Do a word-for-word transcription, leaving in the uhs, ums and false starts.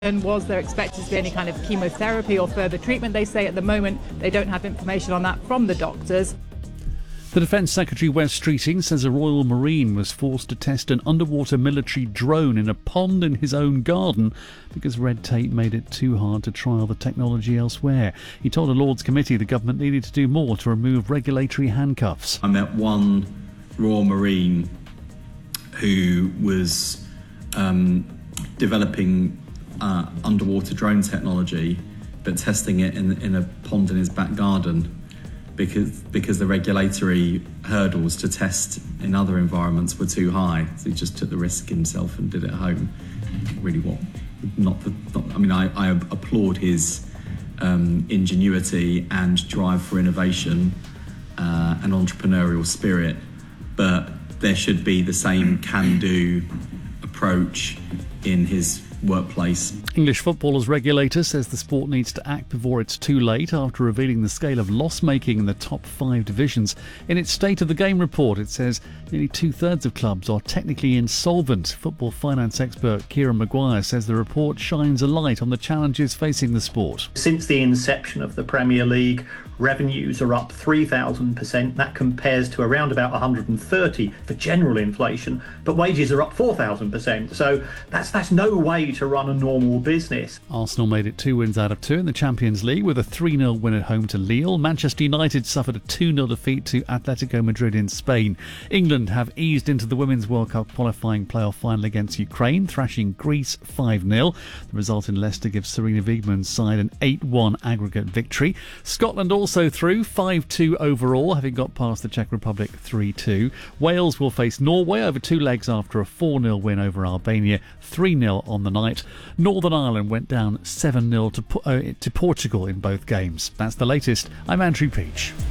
And was there expected to be any kind of chemotherapy or further treatment? They say at the moment they don't have information on that from the doctors. The Defence Secretary Wes Streeting says a Royal Marine was forced to test an underwater military drone in a pond in his own garden because red tape made it too hard to trial the technology elsewhere. He told a Lords committee the government needed to do more to remove regulatory handcuffs. I met one Royal Marine who was um, developing uh, underwater drone technology but testing it in, in a pond in his back garden. Because because the regulatory hurdles to test in other environments were too high, so he just took the risk himself and did it at home. Really, what? Not the. Not, I mean, I, I applaud his um, ingenuity and drive for innovation uh, and entrepreneurial spirit, but there should be the same can-do approach in his workplace. English footballers regulator says the sport needs to act before it's too late after revealing the scale of loss-making in the top five divisions. In its State of the Game report, it says nearly two-thirds of clubs are technically insolvent. Football finance expert Kieran Maguire says the report shines a light on the challenges facing the sport. Since the inception of the Premier League, revenues are up three thousand percent. That compares to around about one hundred thirty for general inflation, but wages are up four thousand percent. So that's that's no way to run a normal business. Arsenal made it two wins out of two in the Champions League with a three nil win at home to Lille. Manchester United suffered a two nil defeat to Atletico Madrid in Spain. England have eased into the Women's World Cup qualifying playoff final against Ukraine, thrashing Greece five nil. The result in Leicester gives Serena Wiegmann's side an eight one aggregate victory. Scotland also through five two overall, having got past the Czech Republic three two. Wales will face Norway over two legs after a four nil win over Albania, three nil on the night. Northern Ireland went down seven nil to, uh, to Portugal in both games. That's the latest. I'm Andrew Peach.